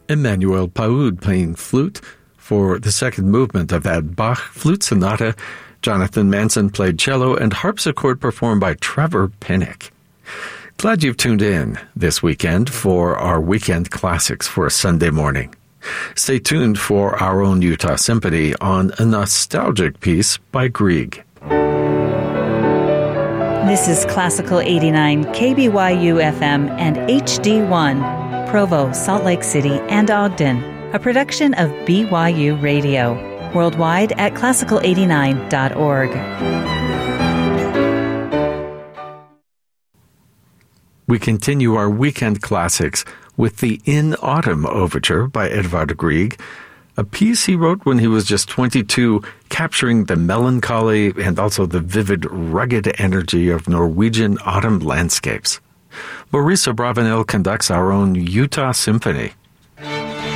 Emmanuel Paoud playing flute for the second movement of that Bach flute sonata. Jonathan Manson played cello and harpsichord performed by Trevor Pinnock. Glad you've tuned in this weekend for our Weekend Classics for a Sunday morning. Stay tuned for our own Utah Symphony on a nostalgic piece by Grieg. This is Classical 89, KBYU FM and HD1, Provo, Salt Lake City, and Ogden, a production of BYU Radio, worldwide at classical89.org. We continue our Weekend Classics with the In Autumn Overture by Edvard Grieg, a piece he wrote when he was just 22, capturing the melancholy and also the vivid, rugged energy of Norwegian autumn landscapes. Maurice Abravanel conducts our own Utah Symphony.